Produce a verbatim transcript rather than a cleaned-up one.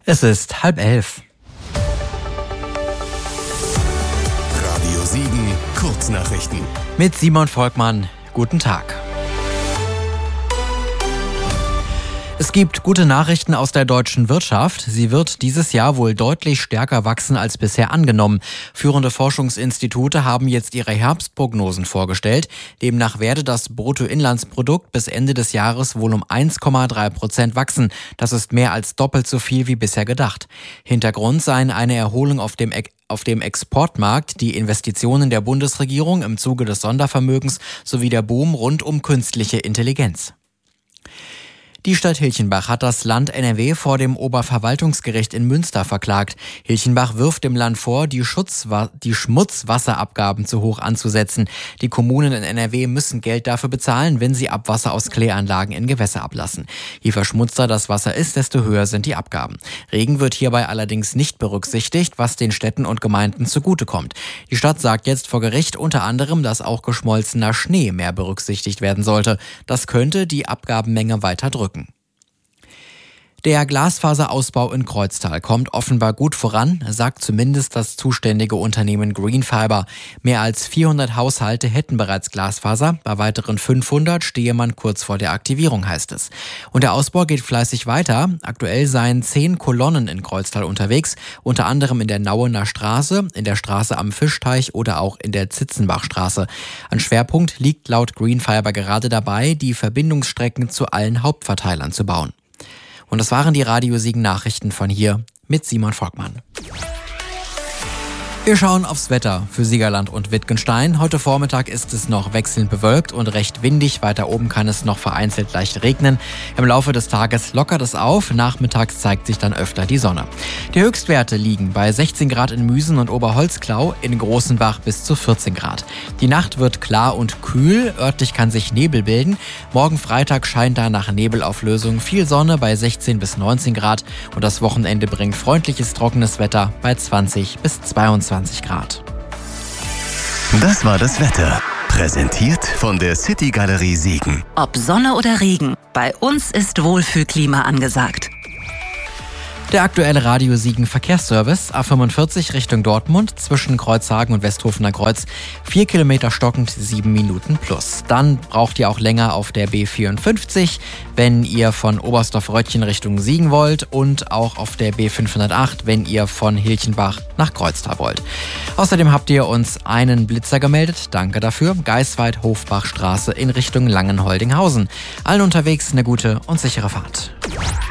Es ist halb elf. Radio Siegen, Kurznachrichten. Mit Simon Volkmann. Guten Tag. Es gibt gute Nachrichten aus der deutschen Wirtschaft. Sie wird dieses Jahr wohl deutlich stärker wachsen als bisher angenommen. Führende Forschungsinstitute haben jetzt ihre Herbstprognosen vorgestellt. Demnach werde das Bruttoinlandsprodukt bis Ende des Jahres wohl um eins Komma drei Prozent wachsen. Das ist mehr als doppelt so viel wie bisher gedacht. Hintergrund seien eine Erholung auf dem Eck auf dem Exportmarkt, die Investitionen der Bundesregierung im Zuge des Sondervermögens sowie der Boom rund um künstliche Intelligenz. Die Stadt Hilchenbach hat das Land N R W vor dem Oberverwaltungsgericht in Münster verklagt. Hilchenbach wirft dem Land vor, die, Schutzwa- die Schmutzwasserabgaben zu hoch anzusetzen. Die Kommunen in N R W müssen Geld dafür bezahlen, wenn sie Abwasser aus Kläranlagen in Gewässer ablassen. Je verschmutzter das Wasser ist, desto höher sind die Abgaben. Regen wird hierbei allerdings nicht berücksichtigt, was den Städten und Gemeinden zugutekommt. Die Stadt sagt jetzt vor Gericht unter anderem, dass auch geschmolzener Schnee mehr berücksichtigt werden sollte. Das könnte die Abgabenmenge weiter drücken. Der Glasfaserausbau in Kreuztal kommt offenbar gut voran, sagt zumindest das zuständige Unternehmen Greenfiber. Mehr als vierhundert Haushalte hätten bereits Glasfaser, bei weiteren fünfhundert stehe man kurz vor der Aktivierung, heißt es. Und der Ausbau geht fleißig weiter. Aktuell seien zehn Kolonnen in Kreuztal unterwegs, unter anderem in der Nauener Straße, in der Straße am Fischteich oder auch in der Zitzenbachstraße. Ein Schwerpunkt liegt laut Greenfiber gerade dabei, die Verbindungsstrecken zu allen Hauptverteilern zu bauen. Und das waren die Radio Siegen Nachrichten von hier mit Simon Volkmann. Wir schauen aufs Wetter für Siegerland und Wittgenstein. Heute Vormittag ist es noch wechselnd bewölkt und recht windig. Weiter oben kann es noch vereinzelt leicht regnen. Im Laufe des Tages lockert es auf. Nachmittags zeigt sich dann öfter die Sonne. Die Höchstwerte liegen bei sechzehn Grad in Müsen und Oberholzklau, in Großenbach bis zu vierzehn Grad. Die Nacht wird klar und kühl. Örtlich kann sich Nebel bilden. Morgen Freitag scheint da nach Nebelauflösung viel Sonne bei sechzehn bis neunzehn Grad. Und das Wochenende bringt freundliches, trockenes Wetter bei zwanzig bis zweiundzwanzig Grad. Das war das Wetter. Präsentiert von der City Galerie Siegen. Ob Sonne oder Regen, bei uns ist Wohlfühlklima angesagt. Der aktuelle Radio Siegen Verkehrsservice A fünfundvierzig Richtung Dortmund zwischen Kreuzhagen und Westhofener Kreuz. Vier Kilometer stockend, sieben Minuten plus. Dann braucht ihr auch länger auf der B vierundfünfzig, wenn ihr von Oberstdorf-Röttchen Richtung Siegen wollt, und auch auf der B fünfhundertacht, wenn ihr von Hilchenbach nach Kreuztal wollt. Außerdem habt ihr uns einen Blitzer gemeldet. Danke dafür. Geisweit-Hofbachstraße in Richtung Langenholdinghausen. Allen unterwegs eine gute und sichere Fahrt.